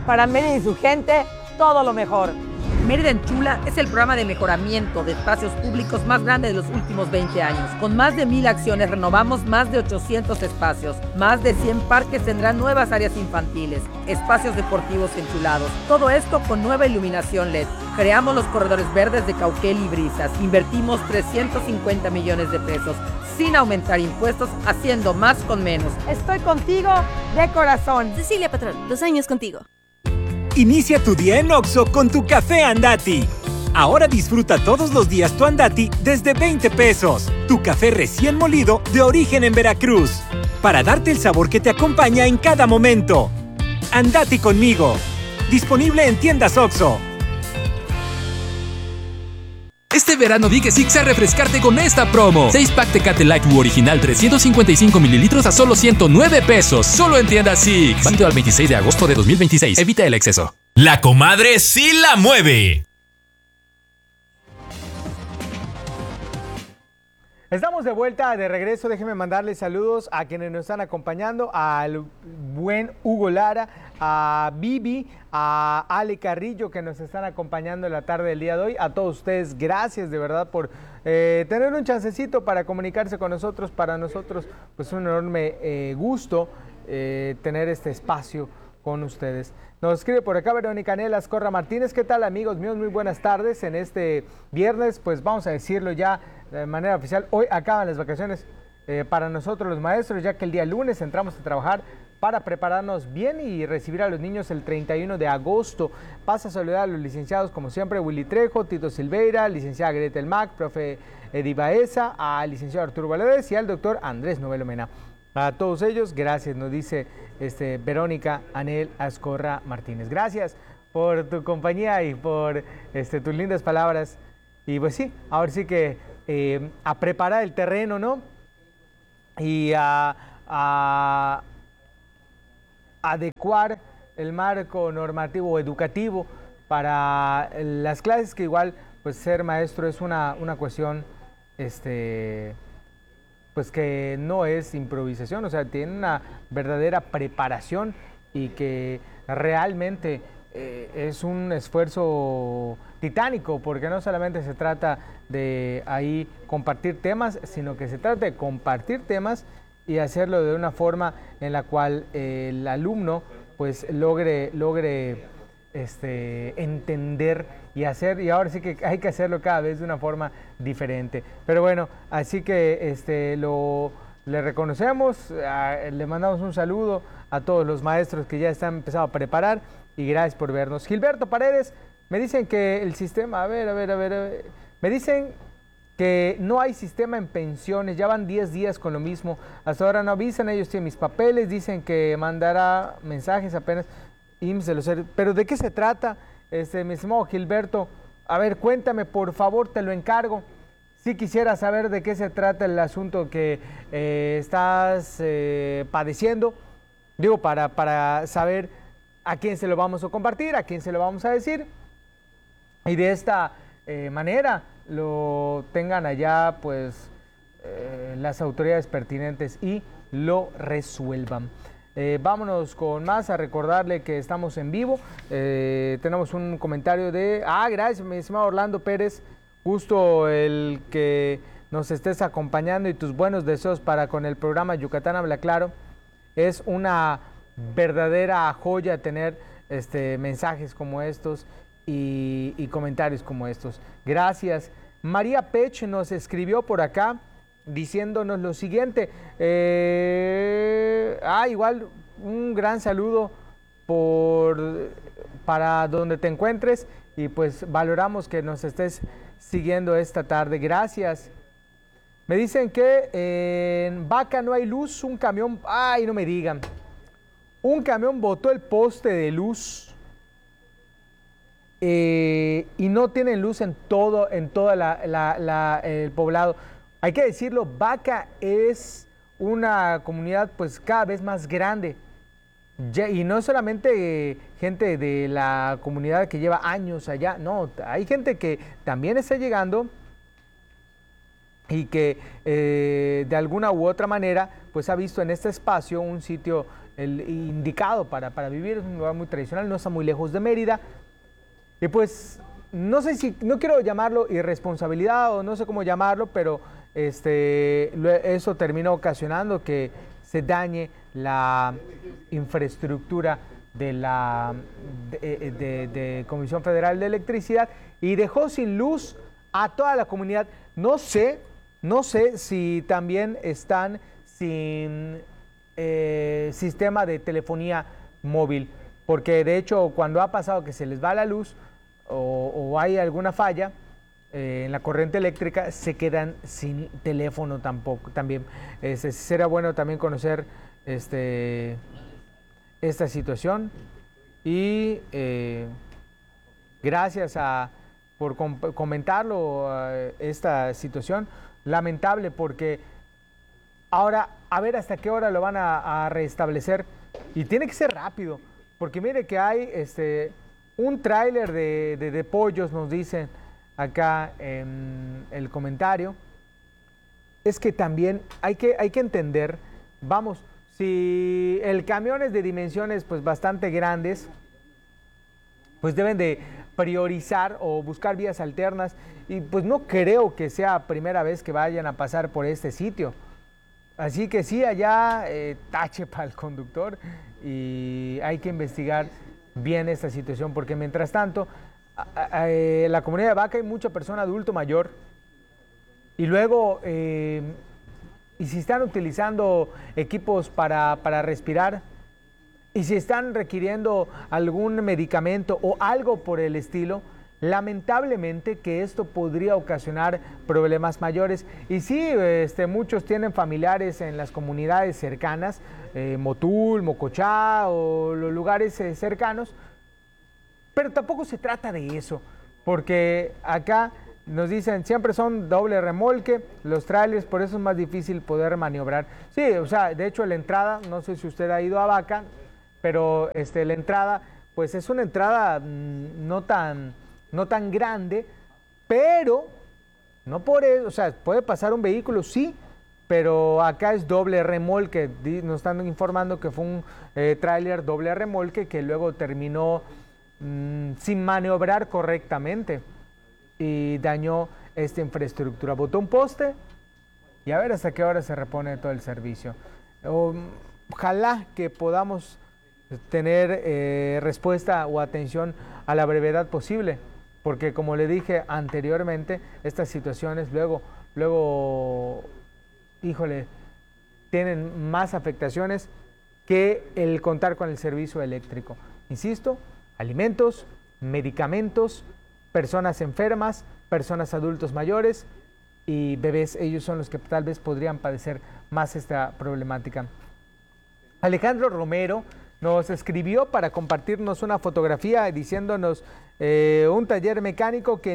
Para Mérida y su gente, todo lo mejor. Mérida en Chula es el programa de mejoramiento de espacios públicos más grande de los últimos 20 años. Con más de 1,000 acciones renovamos más de 800 espacios. Más de 100 parques tendrán nuevas áreas infantiles, espacios deportivos enchulados. Todo esto con nueva iluminación LED. Creamos los corredores verdes de Cauquel y Brisas. Invertimos 350 millones de pesos sin aumentar impuestos, haciendo más con menos. Estoy contigo de corazón. Cecilia Patrón, 2 años contigo. Inicia tu día en Oxxo con tu café Andati. Ahora disfruta todos los días tu Andati desde 20 pesos. Tu café recién molido de origen en Veracruz. Para darte el sabor que te acompaña en cada momento. Andati conmigo. Disponible en tiendas Oxxo. Este verano di que sí a refrescarte con esta promo. 6-pack Tecate Light Blue original 355 mililitros a solo 109 pesos. Solo en tiendas Six. Válido al 26 de agosto de 2026. Evita el exceso. La comadre sí la mueve. Estamos de vuelta, de regreso. Déjenme mandarles saludos a quienes nos están acompañando, al buen Hugo Lara, a Vivi, a Ale Carrillo, que nos están acompañando en la tarde del día de hoy. A todos ustedes, gracias de verdad por tener un chancecito para comunicarse con nosotros. Para nosotros, pues un enorme gusto tener este espacio con ustedes. Nos escribe por acá Verónica Nelas Corra Martínez. ¿Qué tal, amigos míos? Muy buenas tardes. En este viernes, pues vamos a decirlo ya de manera oficial, hoy acaban las vacaciones para nosotros los maestros, ya que el día lunes entramos a trabajar para prepararnos bien y recibir a los niños el 31 de agosto. Pasa a saludar a los licenciados, como siempre, Willy Trejo, Tito Silveira, licenciada Gretel Mac, profe Eddie Baeza, al licenciado Arturo Valadez y al doctor Andrés Novelo Mena. A todos ellos, gracias, nos dice Verónica Anel Ascorra Martínez. Gracias por tu compañía y por tus lindas palabras. Y pues sí, ahora sí que a preparar el terreno, ¿no? Y a adecuar el marco normativo educativo para las clases, que igual, pues ser maestro es una cuestión, pues que no es improvisación, o sea, tiene una verdadera preparación y que realmente es un esfuerzo titánico, porque no solamente se trata de ahí compartir temas, sino que se trata de compartir temas y hacerlo de una forma en la cual el alumno pues logre entender y hacer, y ahora sí que hay que hacerlo cada vez de una forma diferente. Pero bueno, así que le reconocemos, le mandamos un saludo a todos los maestros que ya están empezando a preparar y gracias por vernos. Gilberto Paredes, me dicen que el sistema, a ver, me dicen que no hay sistema en pensiones, ya van 10 días con lo mismo, hasta ahora no avisan, ellos tienen mis papeles, dicen que mandará mensajes apenas, pero ¿de qué se trata, mi estimado Gilberto? A ver, cuéntame, por favor, te lo encargo. Sí quisiera saber de qué se trata el asunto que estás padeciendo, digo, para saber a quién se lo vamos a compartir, a quién se lo vamos a decir, y de esta manera lo tengan allá, pues, las autoridades pertinentes y lo resuelvan. Vámonos con más, a recordarle que estamos en vivo. Tenemos un comentario de... gracias, mi estimado Orlando Pérez. Justo el que nos estés acompañando y tus buenos deseos para con el programa Yucatán Habla Claro. Es una verdadera joya tener mensajes como estos y comentarios como estos. Gracias. María Pech nos escribió por acá diciéndonos lo siguiente. Igual un gran saludo para donde te encuentres y pues valoramos que nos estés siguiendo esta tarde. Gracias. Me dicen que en Vaca no hay luz, un camión, no me digan, un camión botó el poste de luz y no tienen luz en toda el poblado. Hay que decirlo, Vaca es una comunidad pues cada vez más grande. Y no solamente gente de la comunidad que lleva años allá, no, hay gente que también está llegando y que de alguna u otra manera pues ha visto en este espacio un sitio el indicado para vivir, es un lugar muy tradicional, no está muy lejos de Mérida. Y pues no sé si, no quiero llamarlo irresponsabilidad o no sé cómo llamarlo, pero eso terminó ocasionando que se dañe la infraestructura de la Comisión Federal de Electricidad y dejó sin luz a toda la comunidad. No sé si también están sin sistema de telefonía móvil, porque de hecho cuando ha pasado que se les va la luz o hay alguna falla en la corriente eléctrica, se quedan sin teléfono también. Será bueno también conocer esta situación y gracias por comentarlo, esta situación lamentable, porque ahora a ver hasta qué hora lo van a restablecer y tiene que ser rápido, porque mire que hay un tráiler de pollos, nos dicen acá en el comentario. Es que también hay que entender, vamos, si el camión es de dimensiones pues bastante grandes, pues deben de priorizar o buscar vías alternas, y pues no creo que sea primera vez que vayan a pasar por este sitio. Así que sí, allá tache para el conductor y hay que investigar bien esta situación, porque mientras tanto la comunidad de Vaca hay mucha persona adulto mayor y luego y si están utilizando equipos para respirar y si están requiriendo algún medicamento o algo por el estilo, lamentablemente que esto podría ocasionar problemas mayores. Y sí, muchos tienen familiares en las comunidades cercanas, Motul, Mocochá o los lugares cercanos, pero tampoco se trata de eso, porque acá nos dicen siempre son doble remolque los trailers, por eso es más difícil poder maniobrar. Sí, o sea, de hecho la entrada, no sé si usted ha ido a Vaca, pero la entrada, pues es una entrada no tan grande, pero no por eso, o sea, puede pasar un vehículo, sí, pero acá es doble remolque. Nos están informando que fue un tráiler doble remolque que luego terminó sin maniobrar correctamente y dañó esta infraestructura. Botó un poste y a ver hasta qué hora se repone todo el servicio. Ojalá que podamos tener respuesta o atención a la brevedad posible, porque como le dije anteriormente, estas situaciones luego, híjole, tienen más afectaciones que el contar con el servicio eléctrico. Insisto, alimentos, medicamentos, personas enfermas, personas adultos mayores y bebés, ellos son los que tal vez podrían padecer más esta problemática. Alejandro Romero nos escribió para compartirnos una fotografía diciéndonos un taller mecánico que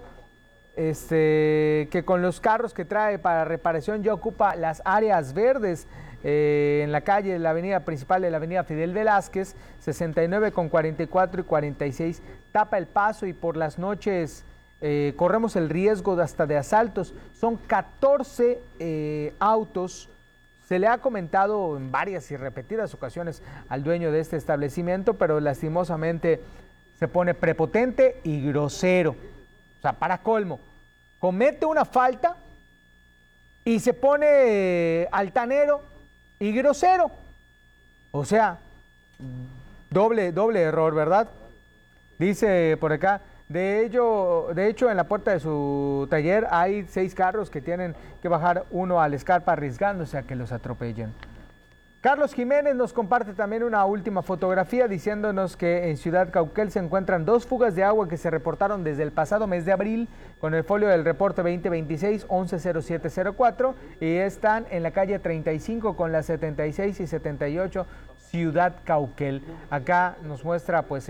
que con los carros que trae para reparación ya ocupa las áreas verdes en la calle de la avenida principal de la avenida Fidel Velázquez, 69 con 44 y 46, tapa el paso y por las noches corremos el riesgo hasta de asaltos. Son 14 autos. Se le ha comentado en varias y repetidas ocasiones al dueño de este establecimiento, pero lastimosamente se pone prepotente y grosero. O sea, para colmo, comete una falta y se pone altanero y grosero. O sea, doble error, ¿verdad? Dice por acá, de hecho, en la puerta de su taller hay 6 carros que tienen que bajar uno a la escarpa arriesgándose a que los atropellen. Carlos Jiménez nos comparte también una última fotografía diciéndonos que en Ciudad Cauquel se encuentran 2 fugas de agua que se reportaron desde el pasado mes de abril con el folio del reporte 2026-110704 y están en la calle 35 con las 76 y 78 Ciudad Cauquel. Acá nos muestra pues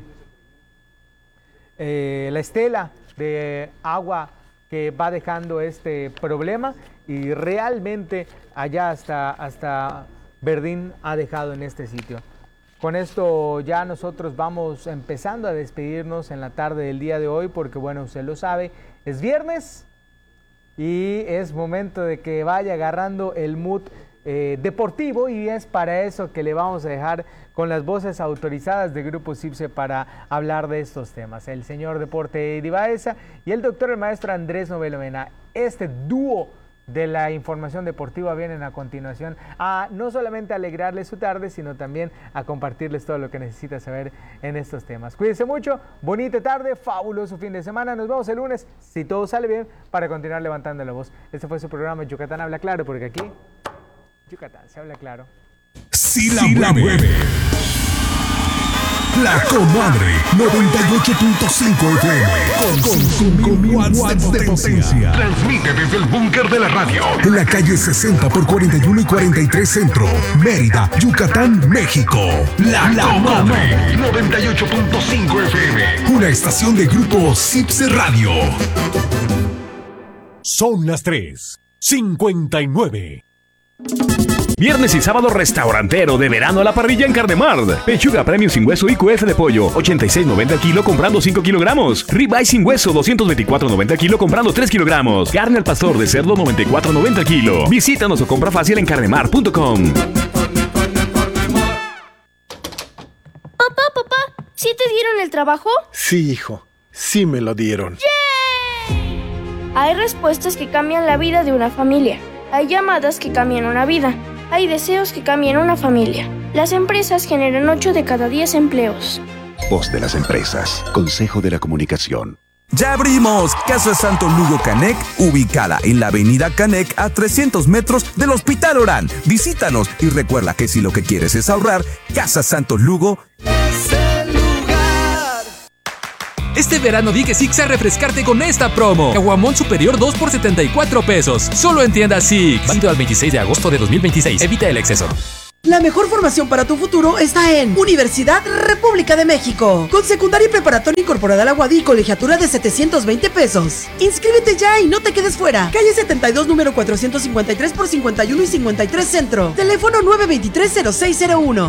la estela de agua que va dejando este problema y realmente allá hasta Verdín ha dejado en este sitio. Con esto ya nosotros vamos empezando a despedirnos en la tarde del día de hoy porque bueno, usted lo sabe, es viernes y es momento de que vaya agarrando el mood deportivo, y es para eso que le vamos a dejar con las voces autorizadas de Grupo CIPSE para hablar de estos temas. El señor Deporte Eddie Baeza y el doctor, el maestro Andrés Novelomena. Este dúo de la información deportiva vienen a continuación a no solamente alegrarles su tarde, sino también a compartirles todo lo que necesita saber en estos temas. Cuídense mucho, bonita tarde, fabuloso fin de semana. Nos vemos el lunes, si todo sale bien, para continuar levantando la voz. Este fue su programa Yucatán Habla Claro, porque aquí Yucatán se habla claro. Sí la mueve. La Comadre 98.5 FM con 1000 watts de potencia. Transmite desde el búnker de la radio en la calle 60 por 41 y 43 Centro, Mérida, Yucatán, México. La Comadre 98.5 FM, una estación de Grupo CIPSE Radio. Son las 3:59. Viernes y sábado restaurantero de verano a la parrilla en Carnemart. Pechuga premium sin hueso y QF de pollo, 86.90 al kilo comprando 5 kilogramos. Ribeye sin hueso, 224.90 al kilo comprando 3 kilogramos. Carne al pastor de cerdo, 94.90 al kilo. Visítanos o compra fácil en carnemart.com. Papá, ¿sí te dieron el trabajo? Sí, hijo, sí me lo dieron. ¡Yay! Hay respuestas que cambian la vida de una familia. Hay llamadas que cambian una vida. Hay deseos que cambian una familia. Las empresas generan 8 de cada 10 empleos. Voz de las empresas. Consejo de la Comunicación. ¡Ya abrimos! Casa Santo Lugo Canec, ubicada en la avenida Canec a 300 metros del Hospital Orán. Visítanos y recuerda que si lo que quieres es ahorrar, Casa Santo Lugo es el lugar. Este verano di que Six a refrescarte con esta promo. Caguamón superior 2 por 74 pesos. Solo en tiendas Six. Válido al 26 de agosto de 2026. Evita el exceso. La mejor formación para tu futuro está en Universidad República de México. Con secundaria y preparatoria incorporada a la UADY y colegiatura de 720 pesos. Inscríbete ya y no te quedes fuera. Calle 72, número 453 por 51 y 53 Centro. Teléfono 923-0601.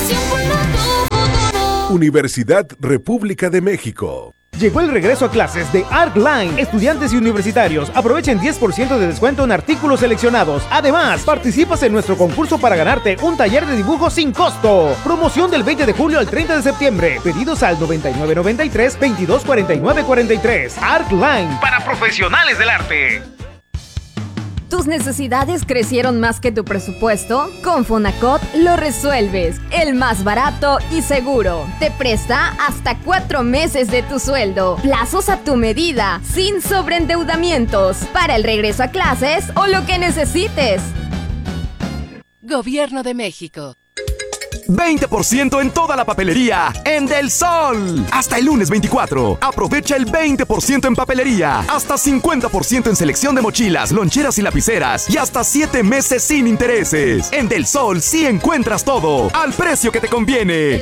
Universidad República de México. Llegó el regreso a clases de Artline. Estudiantes y universitarios aprovechen 10% de descuento en artículos seleccionados. Además, participas en nuestro concurso para ganarte un taller de dibujo sin costo. Promoción del 20 de julio al 30 de septiembre. Pedidos al 9993-224943. Artline, para profesionales del arte. ¿Tus necesidades crecieron más que tu presupuesto? Con Fonacot lo resuelves. El más barato y seguro. Te presta hasta 4 meses de tu sueldo. Plazos a tu medida, sin sobreendeudamientos. Para el regreso a clases o lo que necesites. Gobierno de México. 20% en toda la papelería en Del Sol. Hasta el lunes 24. Aprovecha el 20% en papelería. Hasta 50% en selección de mochilas, loncheras y lapiceras. Y hasta 7 meses sin intereses. En Del Sol sí encuentras todo al precio que te conviene.